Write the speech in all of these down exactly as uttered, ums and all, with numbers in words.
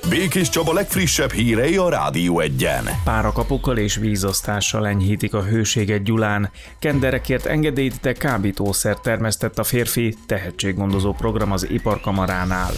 Békés Csaba legfrissebb hírei a Rádió Egyen. Párakapokkal és vízosztással enyhítik a hőséget Gyulán. Kenderekért engedélyt, de kábítószer termesztett a férfi, tehetséggondozó program az Iparkamaránál.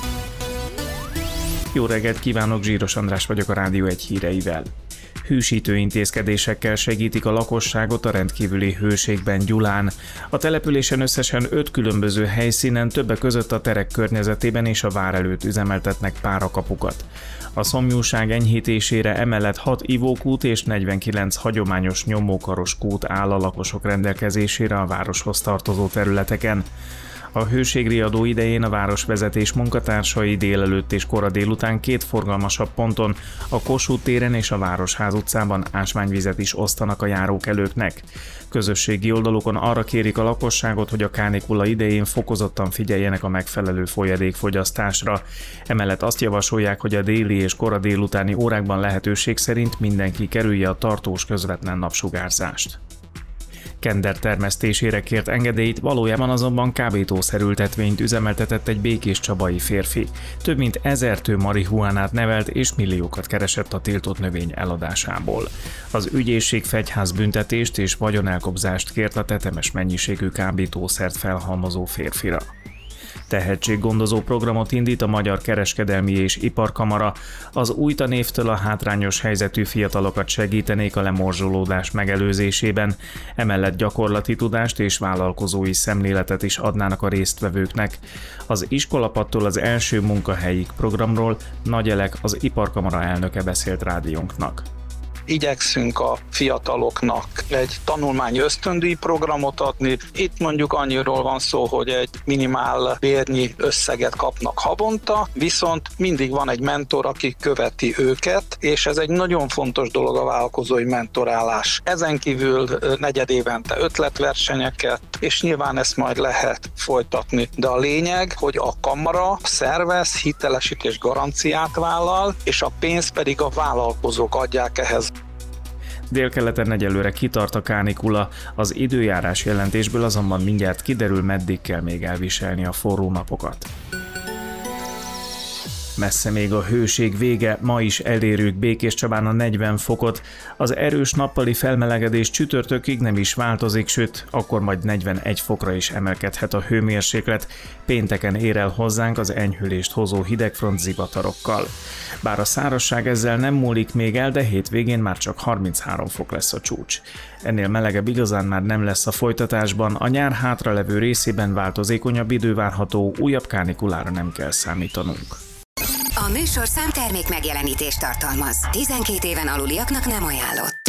Jó reggelt kívánok, Zsíros András vagyok a Rádió Egy híreivel. Hűsítő intézkedésekkel segítik a lakosságot a rendkívüli hőségben Gyulán. A településen összesen öt különböző helyszínen, többek között a terek környezetében és a vár előtt üzemeltetnek párakapukat. A szomjúság enyhítésére emellett hat ivókút és negyvenkilenc hagyományos nyomókaros kút áll a lakosok rendelkezésére a városhoz tartozó területeken. A hőségriadó idején a városvezetés munkatársai délelőtt és kora délután két forgalmasabb ponton, a Kossuth téren és a Városház utcában ásványvizet is osztanak a járókelőknek. Közösségi oldalukon arra kérik a lakosságot, hogy a kánikula idején fokozottan figyeljenek a megfelelő folyadékfogyasztásra. Emellett azt javasolják, hogy a déli és kora délutáni órákban lehetőség szerint mindenki kerülje a tartós közvetlen napsugárzást. Kender termesztésére kért engedélyt, valójában azonban kábítószerültetvényt üzemeltetett egy békéscsabai férfi. Több mint ezer tő marihuánát nevelt és milliókat keresett a tiltott növény eladásából. Az ügyészség fegyházbüntetést és vagyonelkobzást kért a tetemes mennyiségű kábítószert felhalmozó férfira. Tehetséggondozó programot indít a Magyar Kereskedelmi és Iparkamara. Az új tanévtől a hátrányos helyzetű fiatalokat segítenék a lemorzsolódás megelőzésében, emellett gyakorlati tudást és vállalkozói szemléletet is adnának a résztvevőknek. Az iskolapadtól az első munkahelyig programról Nagy Elek, az Iparkamara elnöke beszélt rádiónknak. Igyekszünk a fiataloknak egy tanulmányi ösztöndíj programot adni. Itt mondjuk annyiról van szó, hogy egy minimál bérnyi összeget kapnak havonta, viszont mindig van egy mentor, aki követi őket, és ez egy nagyon fontos dolog a vállalkozói mentorálás. Ezen kívül negyedévente ötletversenyeket, és nyilván ezt majd lehet folytatni. De a lényeg, hogy a kamara szervez, hitelesítés garanciát vállal, és a pénzt pedig a vállalkozók adják ehhez. Délkeleten egyelőre kitart a kánikula, az időjárás jelentésből azonban mindjárt kiderül, meddig kell még elviselni a forró napokat. Messze még a hőség vége, ma is elérjük Békéscsabán a negyven fokot. Az erős nappali felmelegedés csütörtökig nem is változik, sőt, akkor majd negyvenegy fokra is emelkedhet a hőmérséklet. Pénteken ér el hozzánk az enyhülést hozó hidegfront zivatarokkal. Bár a szárazság ezzel nem múlik még el, de hétvégén már csak harminchárom fok lesz a csúcs. Ennél melegebb igazán már nem lesz a folytatásban, a nyár hátralevő részében változékonyabb idő várható, újabb kánikulára nem kell számítanunk. A műsorszám termék megjelenítést tartalmaz. tizenkét éven aluliaknak nem ajánlott.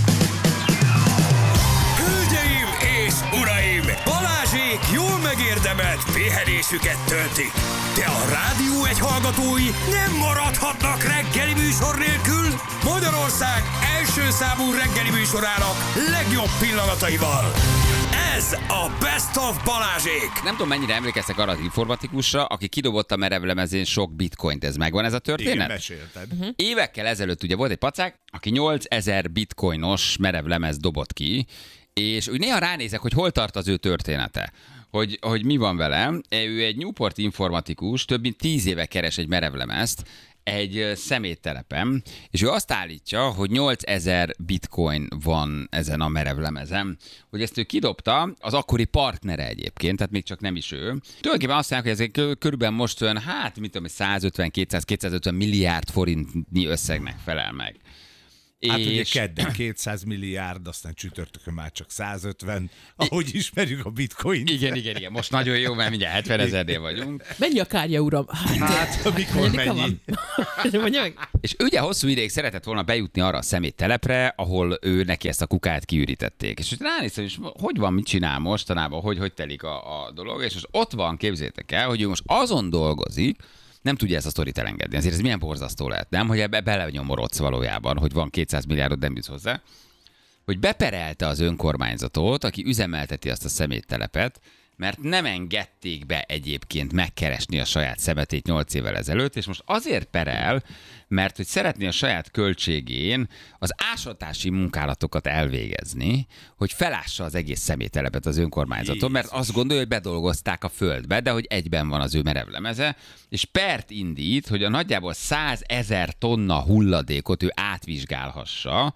Hölgyeim és uraim! Balázsék jól megérdemelt pihenésüket töltik. De a Rádió Egy hallgatói nem maradhatnak reggeli műsor nélkül. Magyarország első számú reggeli műsorának legjobb pillanataival. Ez a Best of Balázsék! Nem tudom, mennyire emlékeztek arra az informatikusra, aki kidobott a merevlemezén sok bitcoint. Ez megvan ez a történet? Igen, mesélted. Uh-huh. Évekkel ezelőtt ugye volt egy pacák, aki nyolcezer bitcoinos merevlemez dobott ki, és úgy néha ránézek, hogy hol tart az ő története. Hogy, hogy mi van vele. Ő egy Newport informatikus, több mint tíz éve keres egy merevlemezt, egy szeméttelepen, és ő azt állítja, hogy nyolcezer bitcoin van ezen a merevlemezen, hogy ezt ő kidobta, az akkori partnere egyébként, tehát még csak nem is ő. Tulajdonképpen azt mondják, hogy ez körülbelül most olyan, hát mit tudom, százötven, kétszáz, kétszázötven milliárd forintnyi összegnek felel meg. Hát és... ugye kedden kétszáz milliárd, aztán csütörtökön már csak százötven, ahogy ismerjük a bitcoint. Igen, igen, igen. Most nagyon jó, mert mindjárt hetven ezernél vagyunk. Mennyi a kárja, uram? Hát, amikor mennyi? És ő ugye hosszú ideig szeretett volna bejutni arra a szeméttelepre, ahol ő neki ezt a kukát kiürítették. És ránéztem, hogy hogy van, mit csinál mostanában, hogy hogy telik a, a dolog, és most ott van, képzeljétek el, hogy ő most azon dolgozik, nem tudja ezt a sztorit elengedni. Azért ez milyen borzasztó lehet, nem? Hogy ebbe belenyomorodsz valójában, hogy van kétszáz milliárdot, nem jutsz hozzá. Hogy beperelte az önkormányzatot, aki üzemelteti azt a szeméttelepet, mert nem engedték be egyébként megkeresni a saját szemetét nyolc évvel ezelőtt, és most azért perel, mert hogy szeretné a saját költségén az ásatási munkálatokat elvégezni, hogy felássa az egész szeméttelepet az önkormányzaton, mert azt gondolja, hogy bedolgozták a földbe, de hogy egyben van az ő merevlemeze, és pert indít, hogy a nagyjából százezer tonna hulladékot ő átvizsgálhassa,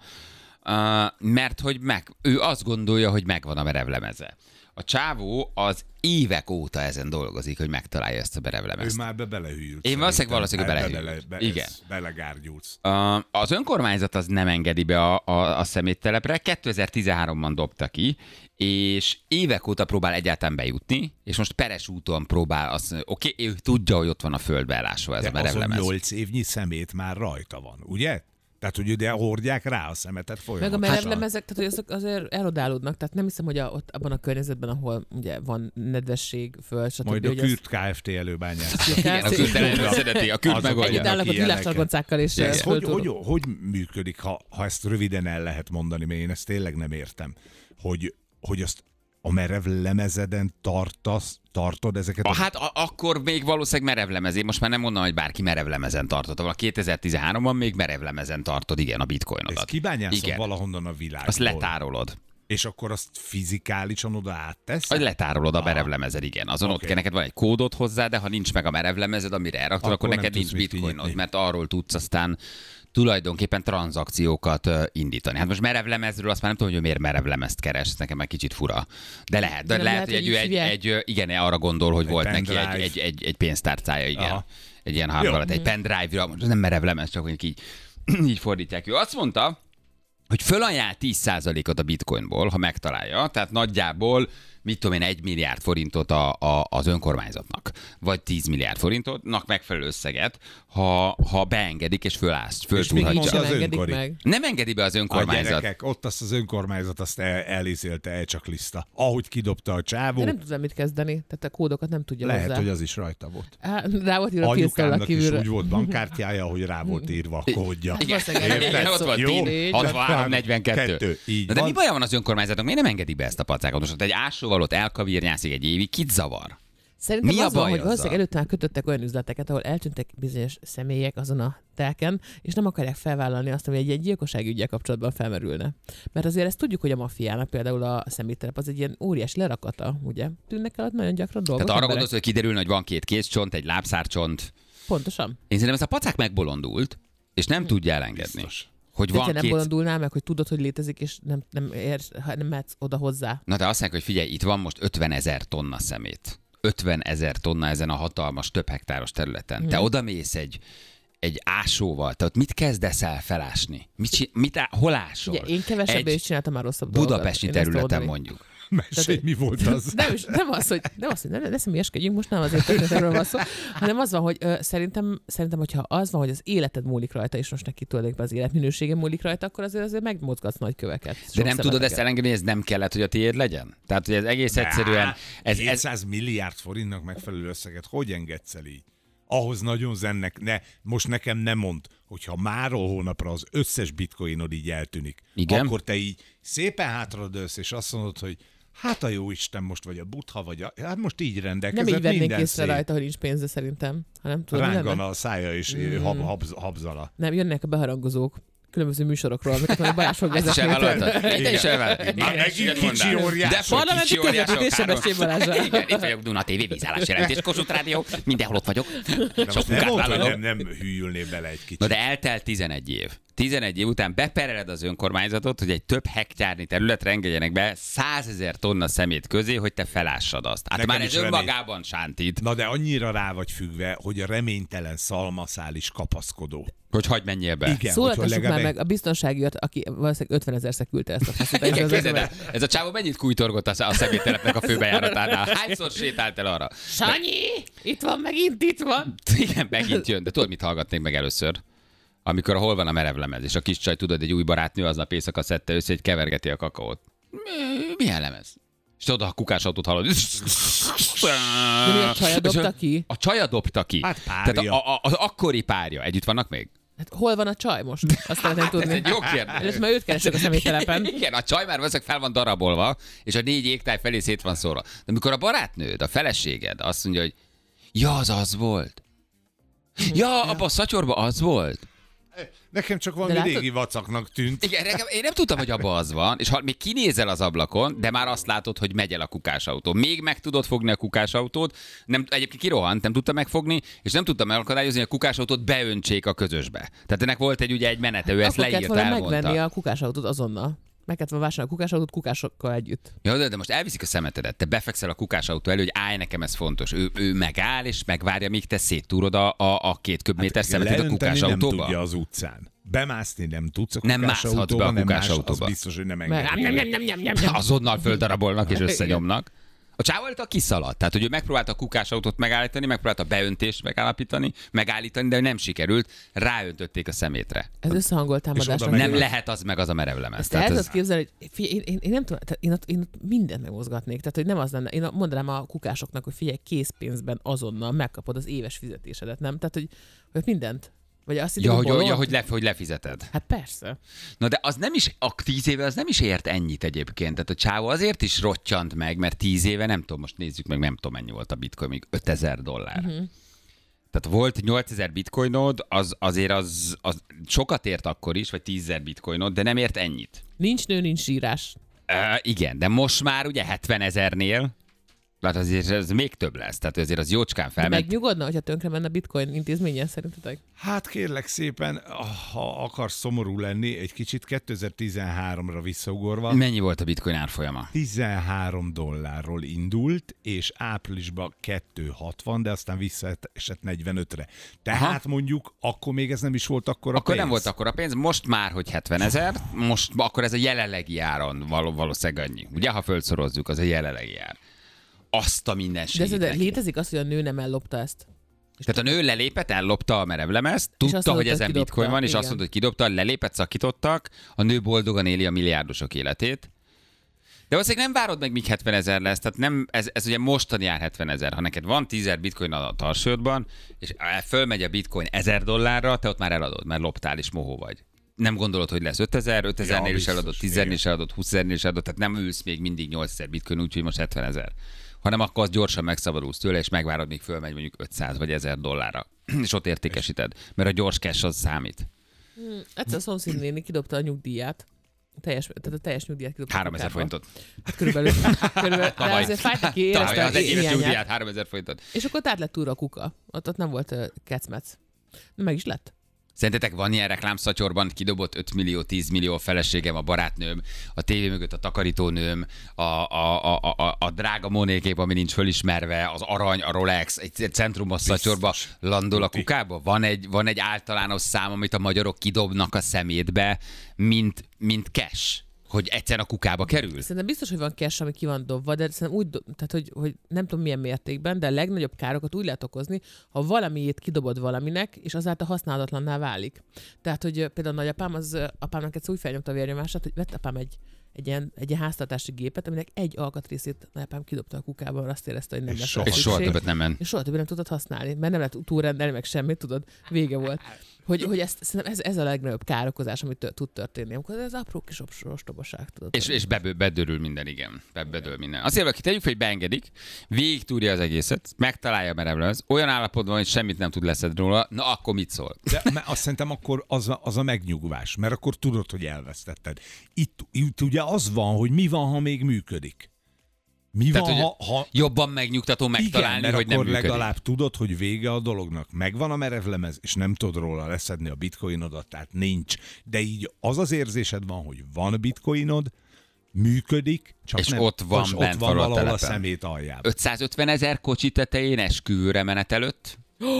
mert hogy meg, ő azt gondolja, hogy megvan a merevlemeze. A csávó az évek óta ezen dolgozik, hogy megtalálja ezt a merevlemezt. Ő már be belehűlt. Én valószínűleg valószínűleg belehűlt. Bele, be, Igen. Belegárgyulsz. Az önkormányzat az nem engedi be a, a, a szeméttelepre. kétezer-tizenháromban dobta ki, és évek óta próbál egyáltalán bejutni, és most peres úton próbál azt mondani, oké, okay, ő tudja, hogy ott van a földbe elásva ez de a merevlemez. azon nyolc évnyi szemét már rajta van, ugye? Tehát, hogy ide hordják rá a szemetet Meg a folyamatosan. merevlemezek, tehát hogy azok azért erodálódnak, tehát nem hiszem, hogy a, ott abban a környezetben, ahol ugye van nedvesség, föl, stb. Majd a hogy Kürt Kft. Előbányász. Igen, a Kürt előszedeti, a Kürt megoldja. Együtt állnak a villámcsargoncákkal és De ez hogy, földtudó. hogy, hogy működik, ha, ha ezt röviden el lehet mondani, mert én ezt tényleg nem értem, hogy, hogy azt a merev lemezeden tartasz, tartod ezeket? A, hát a, akkor még valószínűleg merevlemez. Én most már nem mondom, hogy bárki merevlemezen tartotta. Val kétezer-tizenháromban még merevlemezen tartod, igen, a bitcoinodat. Ezt kibányászod igen. valahonnan a világból. Azt letárolod. És akkor azt fizikálisan oda átteszed? Hogy letárolod a merevlemezed, igen. Azon okay. Ott kell, neked van egy kódod hozzá, de ha nincs meg a merevlemezed, amire elraktad, akkor, akkor neked nincs bitcoinod, mert arról tudsz aztán tulajdonképpen tranzakciókat uh, indítani. Hát most merevlemezről azt már nem tudom, hogy miért merevlemezt keres, ez nekem már kicsit fura. De lehet, de lehet, lehet, hogy egy, egy, egy, egy, igen, arra gondol, hogy egy volt neki egy, egy, egy, egy pénztárcája, igen. Aha. Egy ilyen hardware, egy pendrive-ra, ez nem merevlemez, csak hogy így, így fordítják. Ő azt mondta, hogy fölajánl tíz százalékot a bitcoinból, ha megtalálja, tehát nagyjából, mit tudom én, egy milliárd forintot a, a, az önkormányzatnak, vagy tíz milliárd forintotnak megfelelő összeget, ha, ha beengedik és fölállsz, föltúrhatja. Az engedik meg. Nem engedi be az önkormányzat. A gyerekek, ott azt az önkormányzat azt el, elizélte elcsaklista. Ahogy kidobta a csávó. De nem tudod mit kezdeni, tehát a kódokat nem tudja lehet, hozzá. hogy az is rajta volt. Há, rá volt írva a anyukámnak is kívülre. úgy volt bankkártyája, hogy rá volt írva a kódja. Igen, igen, ott van hatvanhárom negyvenkettő. De, de mi baja van az önkormányzatnak? Miért nem engedi be ezt a pacákot? Most egy ásóval ott elkavírnyászik egy évig, kit zavar? Szerintem mi a az van, baj hogy azzal? valószínűleg előtt már kötöttek olyan üzleteket, ahol eltűntek bizonyos személyek azon a telken, és nem akarják felvállalni azt, hogy egy, egy gyilkossági üggyel kapcsolatban felmerülne. Mert azért ezt tudjuk, hogy a maffiának például a szeméttelep az egy ilyen óriási lerakata, ugye? Tűnnek el ott nagyon gyakran dolgok. Tehát arra emberek. gondolsz, hogy kiderülne, hogy van két kézcsont, egy lábszárcsont. Pontosan. Én szerintem ez a pacák megbolondult, és nem tudja elengedni. Biztos. Hogy De van te nem két... bolondulnál meg, hogy tudod, hogy létezik, és nem, nem, érsz, nem mehetsz oda hozzá. Na de azt mondják, hogy figyelj, itt van most ötvenezer tonna szemét. ötvenezer tonna ezen a hatalmas, több hektáros területen. Hmm. Te odamész egy, egy ásóval, te ott mit kezdesz el felásni? Mit, mit á, hol ásol? Ugye, én kevesebb is csináltam már rosszabb budapesti dolgot. területen mondjuk. Mesélj, mi volt az? Nem, is, nem az, hogy, nem az, hogy ne, ne személyeskedjünk, most nem azért erről van szó, hanem az van, hogy ö, szerintem, szerintem, hogyha az van, hogy az életed múlik rajta, és most neki tulajdonképpen az életminősége múlik rajta, akkor azért azért megmozgatsz nagy köveket. De nem tudod ezt elengedni, hogy ez nem kellett, hogy a tiéd legyen? Tehát, hogy ez egész egyszerűen... Ez, ez... kétszáz milliárd forintnak megfelelő összeget hogy engedsz el így? Ahhoz nagyon zennek, ne, most nekem nem mond, hogyha máról hónapra az összes bitcoinod így eltűnik, igen? Akkor te így szépen hátradőlsz, és azt mondod, hogy hát a jó Isten most, vagy a Buddha, vagy a... Hát most így rendelkezett nem így vennénk minden észre szép. rajta, hogy nincs pénze szerintem. Hanem tudod, Rángana a szája és mm. hab, hab, habzala. Nem, jönnek a beharangozók különböző műsorokról, amiket majd Balázs fog vezetni. Ezt is elvállaltad? Én is elvállaltam. Már megint kicsi óriások. De parlamenti közvetítés Sebestyén Balázsra. Igen, itt vagyok, Duna té vé, vízállás jelentés, Kossuth Rádió, mindenhol ott vagyok. Sok nem munkát mondta, vállalok. nem, nem hűlnél bele egy kicsit. Na de eltelt tizenegy év. tizenegy év után bepereled az önkormányzatot, hogy egy több hektárnyi területre engedjenek be százezer tonna szemét közé, hogy te felássad azt. Hát Nekem már ez is önmagában sántít. Na de annyira rá vagy függve, hogy a reménytelen szalmaszál is kapaszkodó. Hogy hagyj menjél be. Igen, Szólaltassuk már meg a biztonságiat, aki valószínűleg ötvenezerszer küldte ezt a faszot. Igen, képzeld el, ez a csávó mennyit kújtorgott a a szeméttelepnek a főbejáratánál? Hányszor sétált el arra? Sanyi! Itt van, megint itt van! Igen, megint jön. De tudod, mit hallgatnék meg először? Amikor hol van a merevlemez, és a kis csaj, tudod, egy új barátnő aznap éjszaka szedte össze, hogy kevergeti a kakaót. Mi, milyen lemez? És tudod, a kukásautót hallod. De mi a csaja dobta ki? A csaja dobta ki. Hát párja. Tehát a, a, az akkori párja. Együtt vannak még? Hát hol van a csaj most? Azt szeretném tudni. Ez egy jó kérdés. És már őt keresek a személytelepen. Igen, a csaj már valószínűleg fel van darabolva, és a négy égtáj felé szét van szórva. De amikor a barátnőd, a feleséged azt mondja, hogy ja, az az volt. Ja, abban a szatyorban az volt. Nekem csak valami látod? régi vacaknak tűnt. Igen, nekem, én nem tudtam, hogy abban az van, és ha még kinézel az ablakon, de már azt látod, hogy megy el a kukásautó. Még meg tudod fogni a kukásautót, nem, egyébként kirohant, nem tudta megfogni, és nem tudta megakadályozni, hogy a kukásautót beöntsék a közösbe. Tehát ennek volt egy ugye egy menete, ő ezt Akkor kellett leírta, volna elmondta. megvenni a kukásautót azonnal. Meg kellett volna vásárolni a kukásautót kukásokkal együtt. Ja, de, de most elviszik a szemetedet, te befekszel a kukásautó elő, hogy állj, nekem ez fontos. Ő, ő megáll, és megvárja, míg te széttúrod a, a, a két köbméter hát, szemetet a leönteni kukásautóba. nem tudja az utcán. Bemászni nem tudsz a Nem mászhatsz kukásautóba, be a nem más, kukásautóba. az biztos, hogy nem Mert engedi. nem, nem, nem, nem, nem, nem. Azonnal földarabolnak és összenyomnak. A csávó a kiszaladt, tehát hogy ő megpróbálta a kukásautót megállítani, megpróbálta a beöntést megállapítani, megállítani, de nem sikerült, ráöntötték a szemétre. Ez összehangolt támadás. oda nem, Nem meg- lehet az meg az a merevlemez. Ezt Tehát el ez, tudod képzelni, hogy figyelj, én, én, én, nem tudom, tehát én, ott, én ott mindent megmozgatnék. Tehát, hogy nem az lenne, én mondanám a kukásoknak, hogy figyelj, készpénzben azonnal megkapod az éves fizetésedet, nem? Tehát, hogy, hogy mindent. Vagy azt ja, hittem, hogy, bolond? ja, hogy, le, hogy lefizeted. Hát persze. Na de az nem is, a tíz éve az nem is ért ennyit egyébként. Tehát a csávó azért is rottyant meg, mert tíz éve, nem tudom, most nézzük meg, nem tudom mennyi volt a bitcoin, még ötezer dollár. Uh-huh. Tehát volt nyolcezer bitcoinod, az azért az, az sokat ért akkor is, vagy tízezer bitcoinod, de nem ért ennyit. Nincs nő, nincs sírás. Uh, igen, de most már ugye hetvenezernél, hát azért ez még több lesz, tehát azért az jócskán De felment. megnyugodna, hogyha tönkre menne a bitcoin intézményen szerintetek? Hát kérlek szépen, ha akarsz szomorú lenni, egy kicsit kétezer-tizenháromra visszaugorva, Mennyi volt a bitcoin árfolyama? tizenhárom dollárról indult, és áprilisban kettő hatvan, de aztán visszaesett negyvenötre. Tehát Aha. mondjuk akkor még ez nem is volt akkor a Akkor pénz. nem volt akkor a pénz, most már, hogy hetvenezer, most akkor ez a jelenlegi áron való, valószínűleg annyi. Ugye, ha fölszorozzuk, az a jelenlegi ár. Azt a minden De, de neki. létezik az, hogy a nő nem ellopta ezt? Tehát a nő lelépett, ellopta a merevlemezt, azt tudta, mondta, hogy hogy ezen kidobta, bitcoin van, és igen. azt mondta, hogy kidobta, lelépett, szakítottak, a nő boldogan éli a milliárdosok életét. De valószínűleg nem várod meg, míg hetvenezer lesz, tehát nem, ez, ez ugye mostani jár hetvenezer. Ha neked van tízezer bitcoin a tarsődben, és fölmegy a bitcoin ezer dollárra, te ott már eladod, mert loptál és mohó vagy. Nem gondolod, hogy lesz ötezer, ötezernél Ja, is eladott, biztos, tízezernél igen. is eladott, húszezernél is eladott, tehát nem ülsz még mindig nyolcezer bitcoin, úgyhogy most hetvenezer. Hanem akkor az gyorsan megszabadulsz tőle, és megvárod, míg fölmegy mondjuk ötszáz vagy ezer dollárra. És ott értékesíted. Mert a gyors cash az számít. Hmm. Egyszer a szomszéd néni kidobta a nyugdíját. A teljes, tehát a teljes nyugdíjat kidobta. a háromezer kukába. forintot. Hát körülbelül. körülbelül de Tavaly. azért fájt neki, Tavaly érezte az a egy éves hiányát. nyugdíját háromezer forintot. És akkor ott át lett újra a kuka. Ott, ott nem volt uh, kecmec. Meg is lett. Szerintetek van ilyen reklámszatyorban, kidobott öt millió, tíz millió a feleségem, a barátnőm, a tévé mögött a takarítónőm, a, a, a, a, a drága monékép, ami nincs fölismerve, az arany, a Rolex, egy centrumos szatyorba landol a kukába? Van egy, van egy általános szám, amit a magyarok kidobnak a szemétbe, mint, mint cash, hogy egyszer a kukába kerül? Szerintem biztos, hogy van cash, ami ki van dobva, de szerintem úgy, do- tehát, hogy, hogy nem tudom milyen mértékben, de a legnagyobb károkat úgy lehet okozni, ha valamiét kidobod valaminek, és azáltal használatlanná válik. Tehát, hogy ö, például nagyapám, az ö, apámnak egyszer úgy felnyomta a vérnyomását, hogy vett apám egy, egy ilyen, egy ilyen háztartási gépet, aminek egy alkatrészét nagyapám kidobta a kukába, mert azt érezte, hogy nem És lesz soha- rá És soha szükség. többet nem ment. És soha többet nem tudod használni, mert nem lehet túlrendelni, meg semmit, tudod, vége volt. Hogy, hogy ezt, szerintem ez, ez a legnagyobb károkozás, amit tö- tud történni, amikor ez apró kis ops- ostobaság, tudod. És, és be, bedörül minden, igen. Be, bedől minden. Azért, aki tegyük, hogy beengedik, végig túrja az egészet, megtalálja a merevlemez, olyan állapotban, hogy semmit nem tud leszedni róla, na akkor mit szól? De mert azt szerintem akkor az a, az a megnyugvás, mert akkor tudod, hogy elvesztetted. Itt, itt ugye az van, hogy mi van, ha még működik. Mi Tehát, van, hogy ha, ha... jobban megnyugtató megtalálni, Igen, mert hogy nem akkor működik. legalább tudod, hogy vége a dolognak. Megvan a merevlemez, és nem tudod róla leszedni a bitcoinodat, tehát nincs. De így az az érzésed van, hogy van bitcoinod, működik, csak És nem, ott van és bent ott van valahol a valahol a telepen. szemét aljában. ötszázötven ezer kocsi tetején esküvőre menet előtt?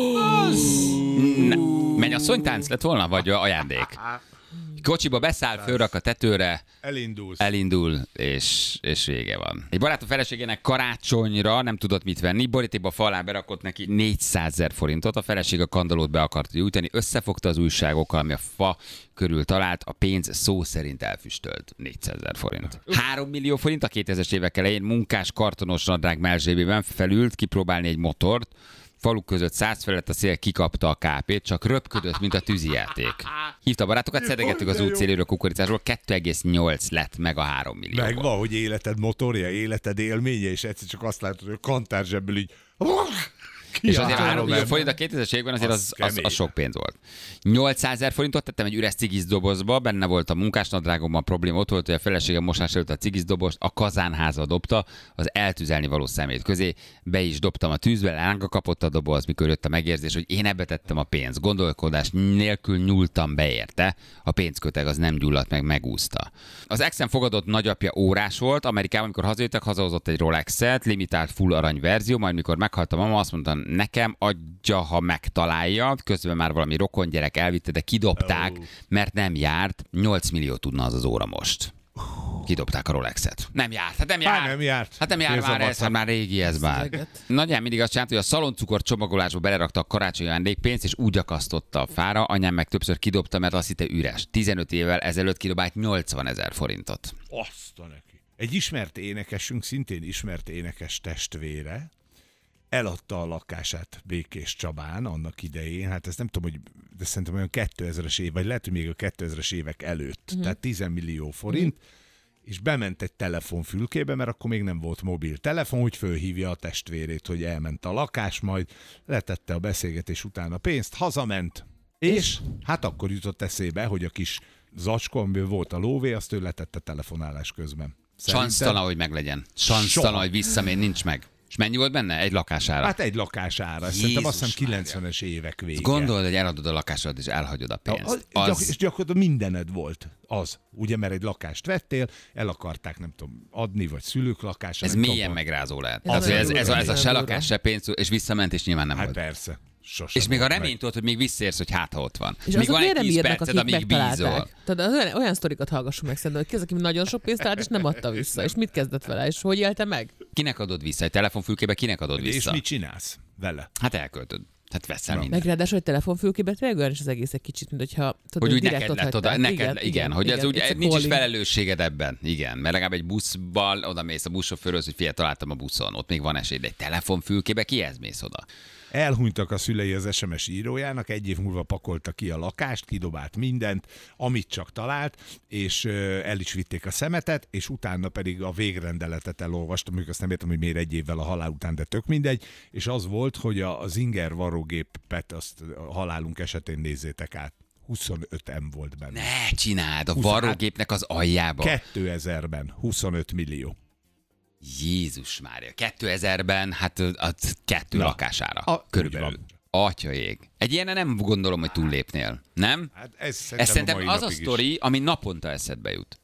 Ne, mennyasszonytánc lett volna, vagy ajándék? Kocsiba beszáll, fölrak a tetőre, Elindulsz. elindul, és, és vége van. Egy barátom feleségének karácsonyra nem tudott mit venni, borítékba falá berakott neki négyszázezer forintot, a feleség a kandallót be akart gyújtani, összefogta az újságokkal, ami a fa körül talált, a pénz szó szerint elfüstölt. négyszázezer forint. három millió forint a kétezres évek elején munkás kartonos nadrág mellzsébében felült kipróbálni egy motort, faluk között száz felett a szél kikapta a kápét, csak röpködött, mint a tűzijáték. Hívta a barátokat, szedegettük az út széléről a kukoricásról, kettő egész nyolc lett meg a három millió. Megvan, hogy életed motorja, életed élménye, és egyszer csak azt látod, hogy a kantárzsebből így... És azért három millió forint a kétezres években azért az, az, az sok pénz volt. nyolcszázezer forintot tettem egy üres cigizdobozba, benne volt a munkásnadrágomban, a probléma ott volt, hogy a feleségem mosás előtt a cigiszdobozt a kazánházba dobta, az eltüzelni való szemét közé, be is dobtam a tűzbe, lánga kapott a doboz, mikor jött a megérzés, hogy én ebbe tettem a pénzt. Gondolkodás nélkül nyúltam be érte, a pénzköteg az nem gyulladt meg, megúszta. Az exem fogadott nagyapja órás volt, Amerikában, amikor hazajöttek, hazahozott egy Rolexet, limitált full arany verzió, majd mikor meghalt a mama, azt mondta, nekem adja, ha megtalálja, közben már valami rokon gyerek elvitte, de kidobták, oh. mert nem járt, nyolc millió tudna az az óra most. Kidobták a Rolexet. Nem járt, hát nem járt. Hát nem járt. Hát nem járt már ez, hát már régi ez már. Nagyján mindig azt csinálta, hogy a szaloncukor csomagolásba belerakta a karácsonyi ajándékpénzt, és úgy akasztotta a fára, anyám meg többször kidobta, mert azt hitte üres. tizenöt évvel ezelőtt kidobált nyolcvanezer forintot. Azt a neki. Egy ismert énekesünk, szintén ismert énekes testvére, eladta a lakását Békés Csabán annak idején, hát ezt nem tudom, hogy de szerintem olyan kétezres év, vagy lehet, hogy még a kétezres évek előtt, uh-huh. tehát tíz millió forint, uh-huh. és bement egy telefonfülkébe, mert akkor még nem volt mobil telefon, hogy fölhívja a testvérét, hogy elment a lakás, majd letette a beszélgetés után a pénzt, hazament, és, és hát akkor jutott eszébe, hogy a kis zacskó, amiből volt a lóvé, azt ő letette telefonálás közben. Sansztalan, hogy meglegyen. Sansztalan, hogy visszamér, nincs meg. És mennyi volt benne? Egy lakására? Hát egy lakására. Szerintem azt hiszem kilencvenes évek vége. Gondolod, hogy eladod a lakásodat és elhagyod a pénzt. Az... Az... És gyakorlatilag mindened volt az. Ugye, mert egy lakást vettél, el akarták, nem tudom, adni, vagy szülők lakása. Ez mélyen tudom, megrázó lehet. Ez, ez, ez, a, ez a se lakás, se pénz, és visszament, és nyilván nem hát volt. Hát persze. Sosem és még a reményt volt, hogy még visszaérsz, hogy hát ha ott van. És még van egy tíz perced, amíg bízol. Tehát olyan, olyan sztorikat hallgassunk meg szerintem, hogy ki az, aki nagyon sok pénzt talált, és nem adta vissza. És mit kezdett vele, és hogy élte meg? Kinek adod vissza? Egy telefonfülkébe kinek adod vissza? És mit csinálsz vele? Hát elköltöd. Hát veszel mindent. Meg ráadásul egy telefonfülkébe tényleg olyan is az egész egy kicsit, mint hogyha... Tudod, hogy úgy neked lett oda, neked, igen, igen, igen, hogy igen, ez úgy, nincs calling. is felelősséged ebben. Igen, mert legalább egy buszban oda mész a buszsofőrhöz, hogy figyelj, találtam a buszon, ott még van esély, de egy telefonfülkébe kihez mész oda? Elhunytak a szülei az es em es írójának, egy év múlva pakolta ki a lakást, kidobált mindent, amit csak talált, és el is vitték a szemetet, és utána pedig a végrendeletet elolvastam, mondjuk azt nem értem, hogy miért egy évvel a halál után, de tök mindegy, és az volt, hogy a Zinger varrógépet azt a halálunk esetén nézzétek át. huszonöt em volt benne. Ne csináld, a varrógépnek az aljába. kétezerben huszonöt millió. Jézus Mária, kétezerben, hát a kettő Na, lakására a, körülbelül. Atyaég. Egy ilyenen nem gondolom, hogy túllépnél, nem? Hát ez ez szerintem az a sztori, ami naponta eszedbe jut.